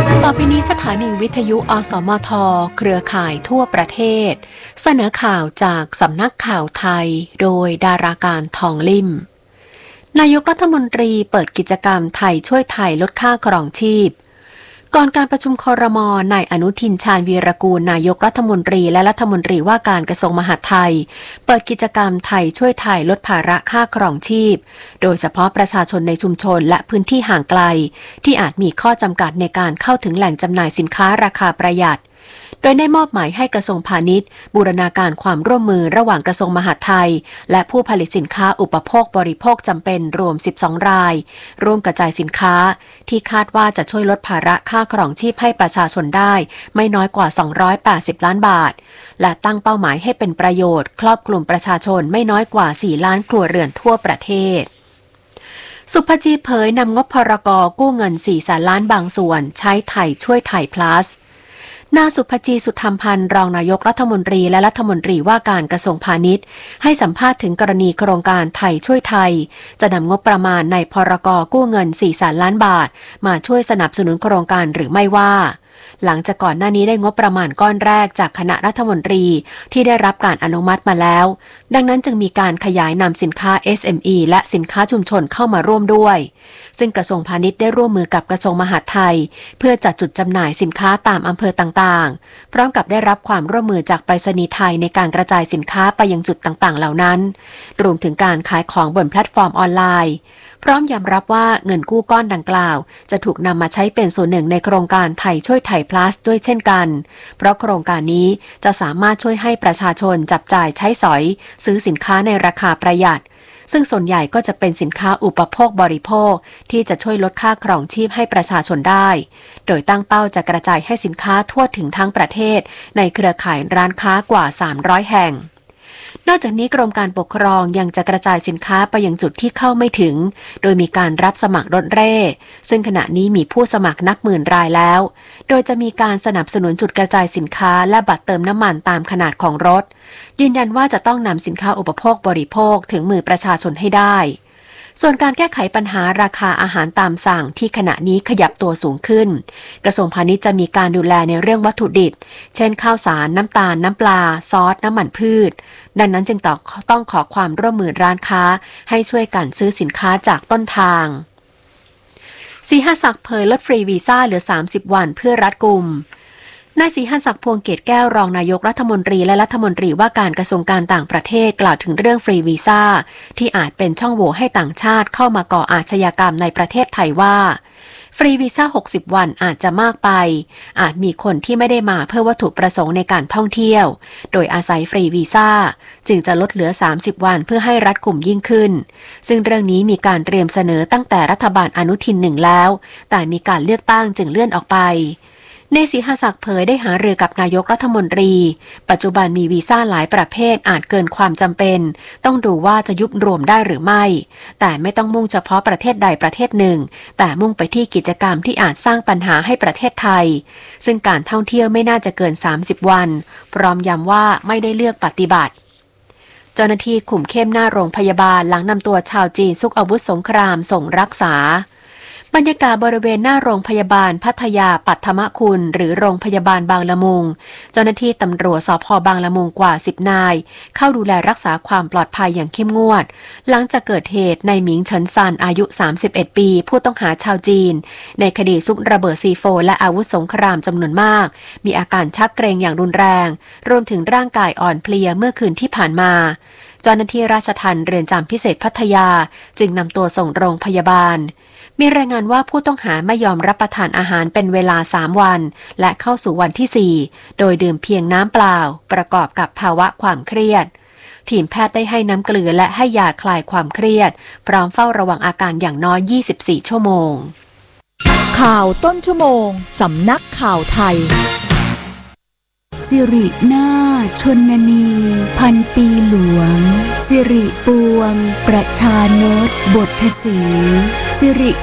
ต่อไปนี้สถานีวิทยุอสมทเครือข่ายทั่วประเทศเสนอข่าวจากสำนักข่าวไทยโดยดาราการทองลิ่มนายกรัฐมนตรีเปิดกิจกรรมไทยช่วยไทยลดค่าครองชีพก่อนการประชุมครม.นายอนุทินชาญวีรกูลนายกรัฐมนตรีและรัฐมนตรีว่าการกระทรวงมหาดไทยเปิดกิจกรรมไทยช่วยไทยลดภาระค่าครองชีพโดยเฉพาะประชาชนในชุมชนและพื้นที่ห่างไกลที่อาจมีข้อจำกัดในการเข้าถึงแหล่งจำหน่ายสินค้าราคาประหยัดโดยได้มอบหมายให้กระทรวงพาณิชย์บูรณาการความร่วมมือระหว่างกระทรวงมหาดไทยและผู้ผลิตสินค้าอุปโภคบริโภคจำเป็นรวม12รายร่วมกระจายสินค้าที่คาดว่าจะช่วยลดภาระค่าครองชีพให้ประชาชนได้ไม่น้อยกว่า280ล้านบาทและตั้งเป้าหมายให้เป็นประโยชน์ครอบคลุมประชาชนไม่น้อยกว่า4ล้านครัวเรือนทั่วประเทศสุภจีเผยนำงบพรก.กู้เงิน4แสนล้านบางส่วนใช้ไทยช่วยไทย plusนางสุภจีสุธรรมพันธ์รองนายกรัฐมนตรีและรัฐมนตรีว่าการกระทรวงพาณิชย์ให้สัมภาษณ์ถึงกรณีโครงการไทยช่วยไทยจะนำงบประมาณในพรก.กู้เงิน4แสนล้านบาทมาช่วยสนับสนุนโครงการหรือไม่ว่าหลังจากก่อนหน้านี้ได้งบประมาณก้อนแรกจากคณะรัฐมนตรีที่ได้รับการอนุมัติมาแล้วดังนั้นจึงมีการขยายนำสินค้า SME และสินค้าชุมชนเข้ามาร่วมด้วยซึ่งกระทรวงพาณิชย์ได้ร่วมมือกับกระทรวงมหาดไทยเพื่อจัดจุดจำหน่ายสินค้าตามอำเภอต่างๆพร้อมกับได้รับความร่วมมือจากไปรษณีย์ไทยในการกระจายสินค้าไปยังจุดต่างๆเหล่านั้นรวมถึงการขายของบนแพลตฟอร์มออนไลน์พร้อมยอมรับว่าเงินกู้ก้อนดังกล่าวจะถูกนำมาใช้เป็นส่วนหนึ่งในโครงการไทยช่วยไทย plus ด้วยเช่นกันเพราะโครงการนี้จะสามารถช่วยให้ประชาชนจับจ่ายใช้สอยซื้อสินค้าในราคาประหยัดซึ่งส่วนใหญ่ก็จะเป็นสินค้าอุปโภคบริโภคที่จะช่วยลดค่าครองชีพให้ประชาชนได้โดยตั้งเป้าจะกระจายให้สินค้าทั่วถึงทั้งประเทศในเครือข่ายร้านค้ากว่า300แห่งนอกจากนี้กรมการปกครองยังจะกระจายสินค้าไปยังจุดที่เข้าไม่ถึงโดยมีการรับสมัครรถเร่ซึ่งขณะนี้มีผู้สมัครนับหมื่นรายแล้วโดยจะมีการสนับสนุนจุดกระจายสินค้าและบัตรเติมน้ำมันตามขนาดของรถยืนยันว่าจะต้องนำสินค้าอุปโภคบริโภคถึงมือประชาชนให้ได้ส่วนการแก้ไขปัญหาราคาอาหารตามสั่งที่ขณะนี้ขยับตัวสูงขึ้นกระทรวงพาณิชย์จะมีการดูแลในเรื่องวัตถุดิบเช่นข้าวสารน้ำตาลน้ำปลาซอสน้ำมันพืชดังนั้นจึงต้องขอความร่วมมือร้านค้าให้ช่วยกันซื้อสินค้าจากต้นทางศรีหศักดิ์เผยลดฟรีวีซ่าเหลือ30วันเพื่อรัดกุมนายศรีหศักดิ์พวงเกตแก้วรองนายกรัฐมนตรีและรัฐมนตรีว่าการกระทรวงการต่างประเทศกล่าวถึงเรื่องฟรีวีซ่าที่อาจเป็นช่องโหว่ให้ต่างชาติเข้ามาก่ออาชญากรรมในประเทศไทยว่าฟรีวีซ่า60วันอาจจะมากไปอาจมีคนที่ไม่ได้มาเพื่อวัตถุประสงค์ในการท่องเที่ยวโดยอาศัยฟรีวีซ่าจึงจะลดเหลือ30วันเพื่อให้รัดกุมยิ่งขึ้นซึ่งเรื่องนี้มีการเตรียมเสนอตั้งแต่รัฐบาลอนุทิน1แล้วแต่มีการเลือกตั้งจึงเลื่อนออกไปนายศรีหศักดิ์เผยได้หารือกับนายกรัฐมนตรีปัจจุบันมีวีซ่าหลายประเภทอาจเกินความจำเป็นต้องดูว่าจะยุบรวมได้หรือไม่แต่ไม่ต้องมุ่งเฉพาะประเทศใดประเทศหนึ่งแต่มุ่งไปที่กิจกรรมที่อาจสร้างปัญหาให้ประเทศไทยซึ่งการท่องเที่ยวไม่น่าจะเกิน30วันพร้อมย้ำว่าไม่ได้เลือกปฏิบัติเจ้าหน้าที่คุมเข้มหน้าโรงพยาบาลหลังนำตัวชาวจีนซุกอาวุธสงครามส่งรักษาบรรยากาศบริเวณหน้าโรงพยาบาลพัทยาปัทมคุณหรือโรงพยาบาลบางละมุงเจ้าหน้าที่ตำรวจสภ.บางละมุงกว่า10นายเข้าดูแลรักษาความปลอดภัยอย่างเข้มงวดหลังจากเกิดเหตุนายหมิงเฉินซานอายุ31ปีผู้ต้องหาชาวจีนในคดีซุกระเบิดซีโฟและอาวุธสงครามจำนวนมากมีอาการชักเกร็งอย่างรุนแรงรวมถึงร่างกายอ่อนเพลียเมื่อคืนที่ผ่านมาเจ้าหน้าที่ราชทัณฑ์เรือนจำพิเศษพัทยาจึงนำตัวส่งโรงพยาบาลมีรายงานว่าผู้ต้องหาไม่ยอมรับประทานอาหารเป็นเวลา3วันและเข้าสู่วันที่4โดยดื่มเพียงน้ำเปล่าประกอบกับภาวะความเครียดทีมแพทย์ได้ให้น้ำเกลือและให้ยาคลายความเครียดพร้อมเฝ้าระวังอาการอย่างน้อย24ชั่วโมงข่าวต้นชั่วโมงสำนักข่าวไทยสิรินาถชนนีพันปีหลวงสิริปวงประชานตบทศรีสิริ